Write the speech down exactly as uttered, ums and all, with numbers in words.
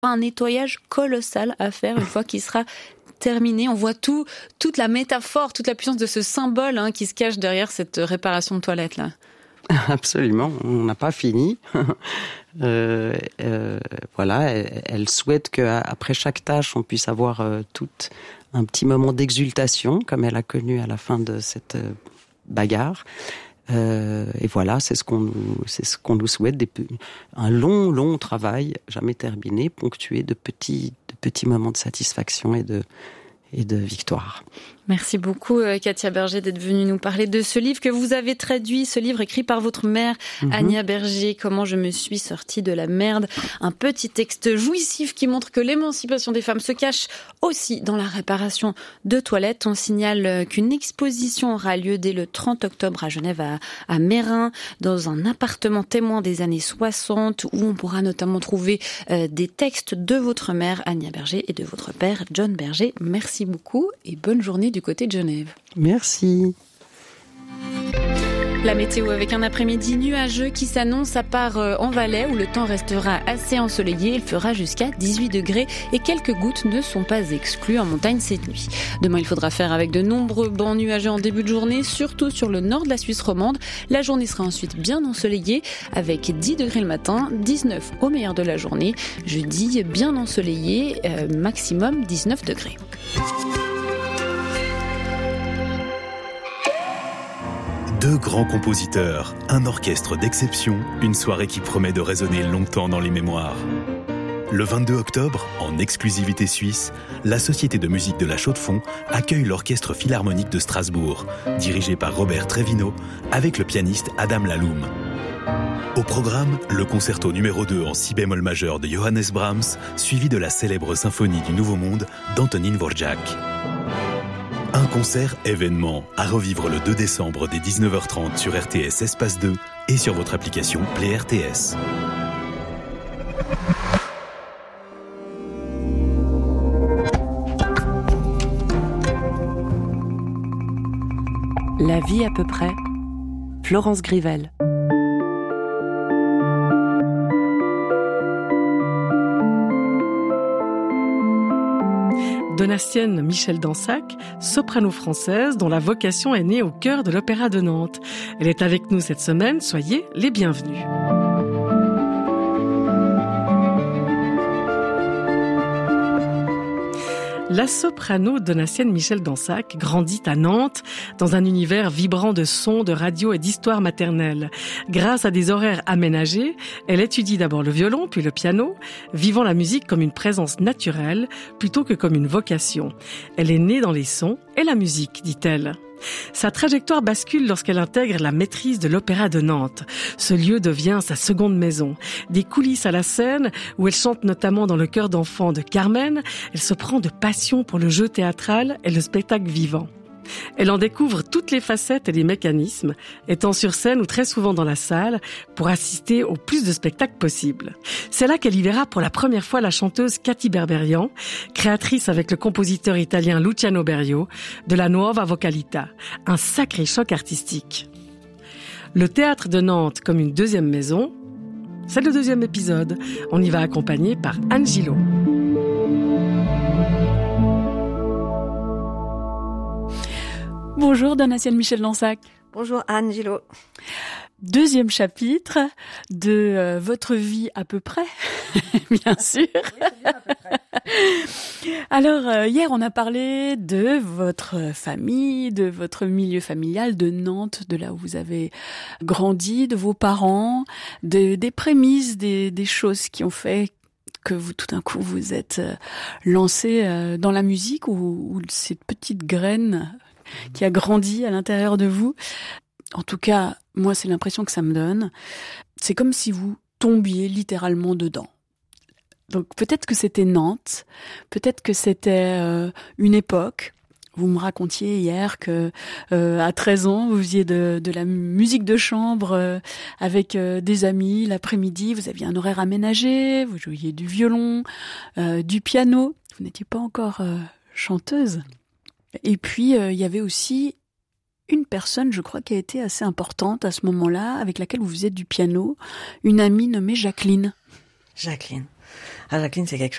Un nettoyage colossal à faire une fois qu'il sera terminé. On voit tout, toute la métaphore, toute la puissance de ce symbole hein, qui se cache derrière cette réparation de toilette là. Absolument, on n'a pas fini. euh, euh, voilà, elle, elle souhaite qu'après chaque tâche, on puisse avoir euh, tout un petit moment d'exultation, comme elle a connu à la fin de cette euh, bagarre. Euh, et voilà, c'est ce qu'on nous, c'est ce qu'on nous souhaite, des, un long, long travail, jamais terminé, ponctué de petits, de petits moments de satisfaction et de, et de victoire. Merci beaucoup Katia Berger d'être venue nous parler de ce livre que vous avez traduit, ce livre écrit par votre mère mm-hmm. Ania Berger, Comment je me suis sortie de la merde. Un petit texte jouissif qui montre que l'émancipation des femmes se cache aussi dans la réparation de toilettes. On signale qu'une exposition aura lieu dès le trente octobre à Genève, à, à Meyrin, dans un appartement témoin des années soixante, où on pourra notamment trouver euh, des textes de votre mère Ania Berger et de votre père John Berger. Merci beaucoup et bonne journée du côté de Genève. Merci. La météo avec un après-midi nuageux qui s'annonce à part en Valais où le temps restera assez ensoleillé. Il fera jusqu'à dix-huit degrés et quelques gouttes ne sont pas exclues en montagne cette nuit. Demain, il faudra faire avec de nombreux bancs nuageux en début de journée, surtout sur le nord de la Suisse romande. La journée sera ensuite bien ensoleillée avec dix degrés le matin, dix-neuf au meilleur de la journée. Jeudi, bien ensoleillé, euh, maximum dix-neuf degrés. Deux grands compositeurs, un orchestre d'exception, une soirée qui promet de résonner longtemps dans les mémoires. Le vingt-deux octobre, en exclusivité suisse, la Société de musique de la Chaux-de-Fonds accueille l'Orchestre Philharmonique de Strasbourg, dirigé par Robert Trevino, avec le pianiste Adam Laloum. Au programme, le concerto numéro deux en si bémol majeur de Johannes Brahms, suivi de la célèbre symphonie du Nouveau Monde d'Antonín Dvořák. Un concert événement à revivre le deux décembre dès dix-neuf heures trente sur R T S Espace deux et sur votre application Play R T S. La vie à peu près, Florence Grivel. Donatienne Michel Dansac, soprano française dont la vocation est née au cœur de l'Opéra de Nantes. Elle est avec nous cette semaine, soyez les bienvenus. La soprano Donatienne Michel Dansac grandit à Nantes dans un univers vibrant de sons, de radio et d'histoire maternelle. Grâce à des horaires aménagés, elle étudie d'abord le violon puis le piano, vivant la musique comme une présence naturelle plutôt que comme une vocation. Elle est née dans les sons et la musique, dit-elle. Sa trajectoire bascule lorsqu'elle intègre la maîtrise de l'Opéra de Nantes. Ce lieu devient sa seconde maison. Des coulisses à la scène, où elle chante notamment dans le chœur d'enfants de Carmen, elle se prend de passion pour le jeu théâtral et le spectacle vivant. Elle en découvre toutes les facettes et les mécanismes, étant sur scène ou très souvent dans la salle pour assister au plus de spectacles possibles. C'est là qu'elle y verra pour la première fois la chanteuse Katy Berberian, créatrice avec le compositeur italien Luciano Berio de la Nuova Vocalità, un sacré choc artistique. Le théâtre de Nantes comme une deuxième maison, c'est le deuxième épisode. On y va accompagné par Anne Gillot. Bonjour Donatienne Michel Dansac. Bonjour Anne Gillot. Deuxième chapitre de euh, votre vie à peu près, bien sûr. Oui, bien à peu près. Alors euh, hier on a parlé de votre famille, de votre milieu familial, de Nantes, de là où vous avez grandi, de vos parents, de, des prémices, des, des choses qui ont fait que vous, tout d'un coup, vous êtes lancé dans la musique ou, ou cette petite graine qui a grandi à l'intérieur de vous. En tout cas, moi, c'est l'impression que ça me donne. C'est comme si vous tombiez littéralement dedans. Donc peut-être que c'était Nantes, peut-être que c'était euh, une époque. Vous me racontiez hier que euh, à treize ans, vous faisiez de, de la musique de chambre euh, avec euh, des amis l'après-midi. Vous aviez un horaire aménagé, vous jouiez du violon, euh, du piano. Vous n'étiez pas encore euh, chanteuse. Et puis, euh, il y avait aussi une personne, je crois, qui a été assez importante à ce moment-là, avec laquelle vous faisiez du piano, une amie nommée Jacqueline. Jacqueline. Ah, Jacqueline, c'est quelque